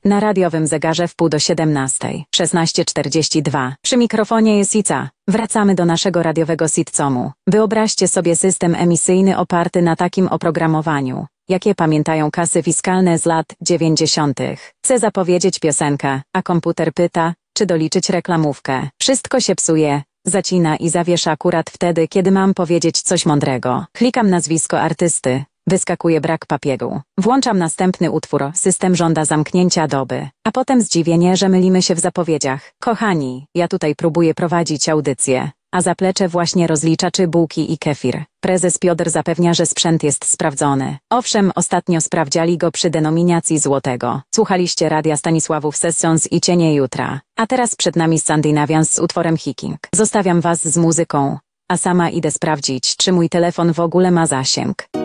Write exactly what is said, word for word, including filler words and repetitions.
Na radiowym zegarze w pół do siedemnastej. szesnaście czterdzieści dwa. Przy mikrofonie jest Ica. Wracamy do naszego radiowego sitcomu. Wyobraźcie sobie system emisyjny oparty na takim oprogramowaniu, jakie pamiętają kasy fiskalne z lat dziewięćdziesiątych. Chcę zapowiedzieć piosenkę, a komputer pyta, czy doliczyć reklamówkę. Wszystko się psuje, zacina i zawiesza akurat wtedy, kiedy mam powiedzieć coś mądrego. Klikam nazwisko artysty. Wyskakuje brak papieru. Włączam następny utwór, system żąda zamknięcia doby. A potem zdziwienie, że mylimy się w zapowiedziach. Kochani, ja tutaj próbuję prowadzić audycję, a zaplecze właśnie rozlicza czy bułki i kefir. Prezes Piotr zapewnia, że sprzęt jest sprawdzony. Owszem, ostatnio sprawdziali go przy denominacji złotego. Słuchaliście radia Stanisławów Sessions i Cienie Jutra. A teraz przed nami Sandy Navians z utworem Hiking. Zostawiam was z muzyką, a sama idę sprawdzić, czy mój telefon w ogóle ma zasięg.